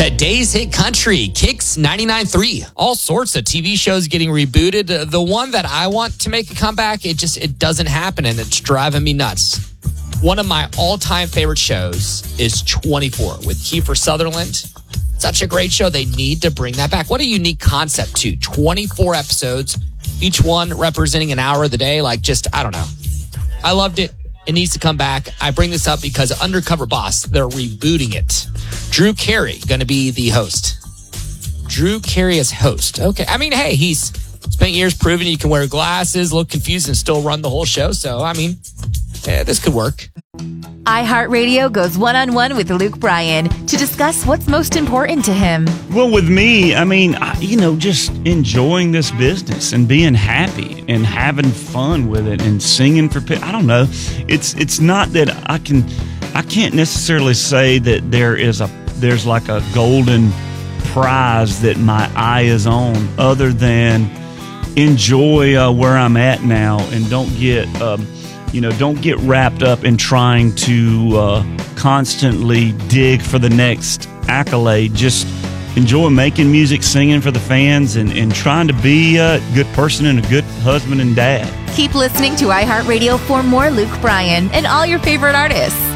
Today's hit country, Kicks 99.3. All sorts of TV shows getting rebooted. The one that I want to make a comeback, it doesn't happen, and it's driving me nuts. One of my all-time favorite shows is 24 with Kiefer Sutherland. Such a great show. They need to bring that back. What a unique concept, too. 24 episodes, each one representing an hour of the day. I don't know. I loved it. It needs to come back. I bring this up because Undercover Boss, they're rebooting it. Drew Carey going to be the host. Drew Carey as host. Okay. I mean, hey, he's spent years proving you can wear glasses, look confused, and still run the whole show. So, I mean, this could work. iHeartRadio goes one-on-one with Luke Bryan to discuss what's most important to him. Well, with me, I mean, just enjoying this business and being happy and having fun with it and singing for people. I don't know. It's not that I can't necessarily say that there's like a golden prize that my eye is on, other than enjoy where I'm at now and don't get wrapped up in trying to constantly dig for the next accolade. Just enjoy making music, singing for the fans, and trying to be a good person and a good husband and dad. Keep listening to iHeartRadio for more Luke Bryan and all your favorite artists.